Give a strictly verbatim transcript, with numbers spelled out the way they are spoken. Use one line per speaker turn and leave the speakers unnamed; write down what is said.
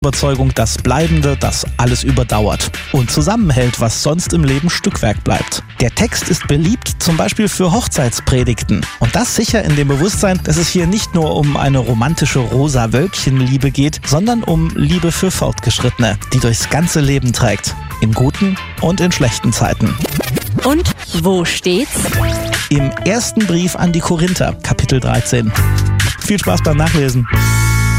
Überzeugung, das Bleibende, das alles überdauert und zusammenhält, was sonst im Leben Stückwerk bleibt. Der Text ist beliebt, zum Beispiel für Hochzeitspredigten. Und das sicher in dem Bewusstsein, dass es hier nicht nur um eine romantische Rosa-Wölkchen-Liebe geht, sondern um Liebe für Fortgeschrittene, die durchs ganze Leben trägt. In guten und in schlechten Zeiten.
Und wo steht's?
Im ersten Brief an die Korinther, Kapitel dreizehn. Viel Spaß beim Nachlesen.